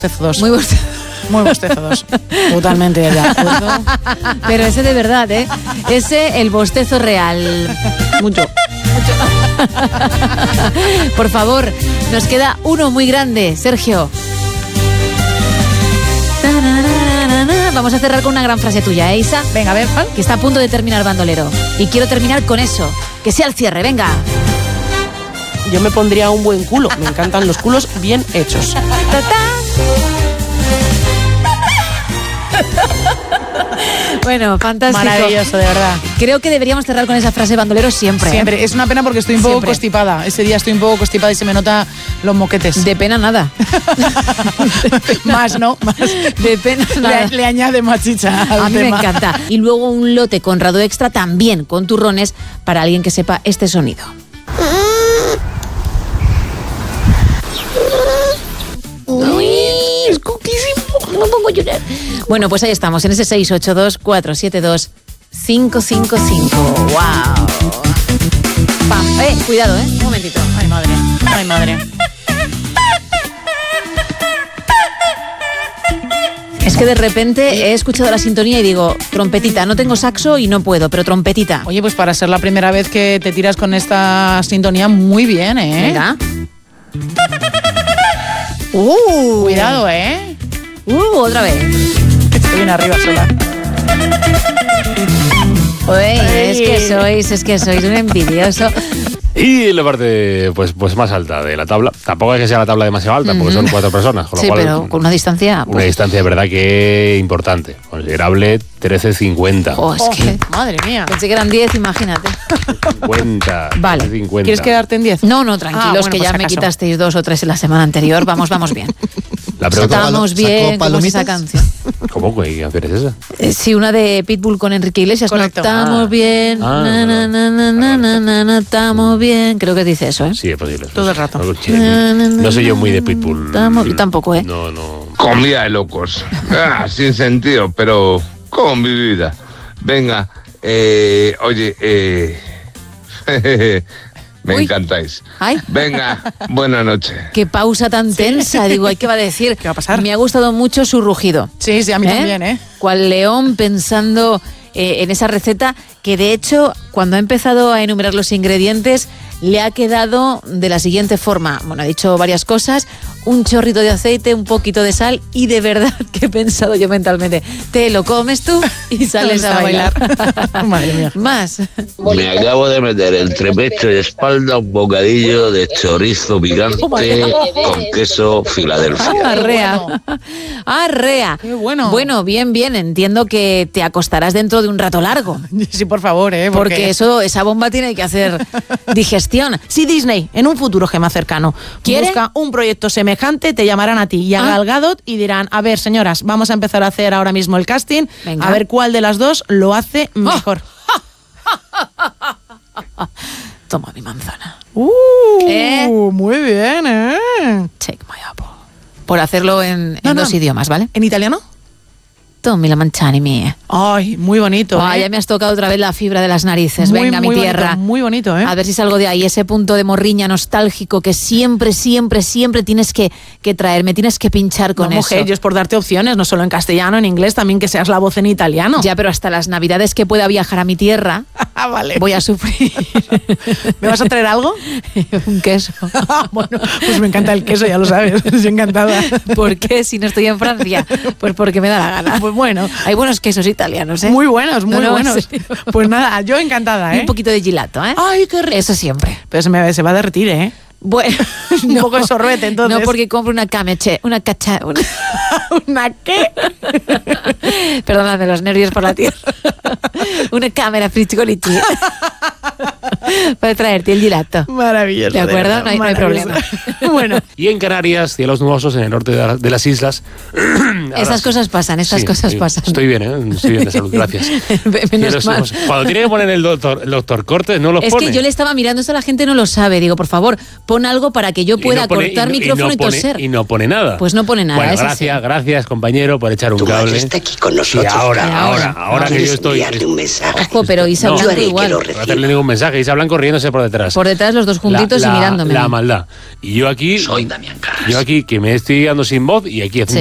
bostezo 2. Muy bostezo 2. Totalmente de acuerdo. Pero ese de verdad, ¿eh? Ese, el bostezo real. Mucho. Por favor, nos queda uno muy grande, Sergio. Vamos a cerrar con una gran frase tuya, ¿eh, Isa? Venga, a ver, ¿cuál? Que está a punto de terminar Bandolero. Y quiero terminar con eso. Que sea el cierre, venga. Yo me pondría un buen culo. Me encantan los culos bien hechos. Bueno, fantástico. Maravilloso, de verdad. Creo que deberíamos cerrar con esa frase Bandolero siempre. Siempre. Es una pena porque estoy un poco Siempre. constipada. Ese día estoy un poco constipada y se me nota los moquetes. De pena nada. Más, ¿no? Más. De pena nada. Le añade más chicha al A mí me tema. encanta. Y luego un lote Conrado Extra también con turrones para alguien que sepa este sonido. Uy, es coquísimo. No pongo a llorar. Bueno, pues ahí estamos, en ese 682-472-555. ¡Wow! Pam. Cuidado, un momentito. Ay, madre. Ay, madre. Es que de repente he escuchado la sintonía y digo, trompetita, no tengo saxo y no puedo, pero trompetita. Oye, pues para ser la primera vez que te tiras con esta sintonía, muy bien, ¿eh? Venga. Cuidado, ¿eh? Otra vez. Estoy bien arriba sola. Uy, es que sois un envidioso. Y en la parte pues más alta de la tabla, tampoco es que sea la tabla demasiado alta, porque son 4 personas, con lo Sí, cual pero con una distancia... una distancia de verdad que importante, considerable, 13.50. Oh, es que... Madre mía. Pensé que eran 10, imagínate. 50. Vale. 50. ¿Quieres quedarte en 10? No, tranquilos, bueno, que pues ya me acaso. quitasteis 2 o 3 en la semana anterior. Vamos bien. La pregunta, Estamos bien, ¿cómo es esa canción? ¿cómo? ¿Qué canción es esa? Sí, una de Pitbull con Enrique Iglesias. Correcto. No estamos bien, estamos bien. Creo que dice eso, ¿eh? Sí, es posible. Todo el rato. No soy yo muy de Pitbull. Yo tampoco, ¿eh? No. Comida de locos. Sin sentido, pero con mi vida. Venga, oye, me Uy. encantáis. Ay. Venga, buena noche. Qué pausa tan tensa. Digo, ¿qué va a decir? ¿Qué va a pasar? Me ha gustado mucho su rugido. Sí, a mí también, ¿eh? Cual león pensando en esa receta que, de hecho, cuando ha empezado a enumerar los ingredientes, le ha quedado de la siguiente forma. Bueno, ha dicho varias cosas, un chorrito de aceite, un poquito de sal y de verdad que he pensado yo mentalmente, te lo comes tú y sales a bailar. Madre mía. Más. Me acabo de meter entre pecho y espalda un bocadillo de chorizo picante con queso Filadelfia. Arrea. Arrea. Qué bueno. Bueno, bien. Entiendo que te acostarás dentro de un rato largo. Sí, por favor, ¿eh? Porque esa bomba tiene que hacer digestión. Si Disney, en un futuro más cercano, ¿Quiere? busca un proyecto semejante, te llamarán a ti y a Gal Gadot y dirán, a ver, señoras, vamos a empezar a hacer ahora mismo el casting, Venga. a ver cuál de las dos lo hace mejor. Toma mi manzana. Muy bien, ¿eh? Take my apple. Por hacerlo en No, dos idiomas, ¿vale? ¿En italiano? Toma la manzana mía. Ay, muy bonito, Ya me has tocado otra vez la fibra de las narices. Muy, Venga, mi muy tierra. bonito, muy bonito, ¿eh? A ver si salgo de ahí. Ese punto de morriña nostálgico que siempre tienes que traer. Me tienes que pinchar con No, eso. mujer, yo es por darte opciones, no solo en castellano, en inglés, también que seas la voz en italiano. Ya, pero hasta las navidades que pueda viajar a mi tierra, Vale. voy a sufrir. ¿Me vas a traer algo? Un queso. Bueno, pues me encanta el queso, ya lo sabes. Estoy encantada. ¿Por qué si no estoy en Francia? Pues porque me da la gana. Pues bueno. Hay buenos quesos italianos, ¿eh? Muy buenos, muy No, en buenos. serio. Pues nada, yo encantada, Y ¿eh? un poquito de gelato, ¿eh? Ay, qué rico. Eso siempre. Pero se va a derretir, ¿eh? Bueno, Un poco de sorbete, entonces. No, porque compro una cameche, una ¿Una qué? Perdóname los nervios por la tierra. Una cámara frizzolici. Para traerte el gelato. Maravilloso. ¿De acuerdo? verdad, No hay maravilloso. problema. Bueno, Y en Canarias, cielos nubosos en el norte de las islas. Estas cosas pasan, Sí, pasan. Estoy bien, ¿eh? Estoy bien de salud, gracias. Menos Cielos mal. nubosos. Cuando tiene que poner el doctor Cortes, no los Es pone. que yo le estaba mirando, eso la gente no lo sabe. Digo, por favor, pon algo para que yo Y pueda no pone- cortar y no- micrófono y, pone- toser. Y no pone nada. Pues no pone nada. Bueno, ese sí. gracias, compañero, por echar un Tu madre cable. está aquí con Y nosotros. ahora que yo estoy... enviarle un mensaje. Ojo, pero Isa No. Blanco Yo haré que igual. lo No voy a hacerle ningún mensaje, Isa Blanco riéndose por detrás. Por detrás los dos juntitos y mirándome. La maldad. Y yo aquí... Soy Damián Caras. Yo aquí que me estoy quedando sin voz y aquí haciendo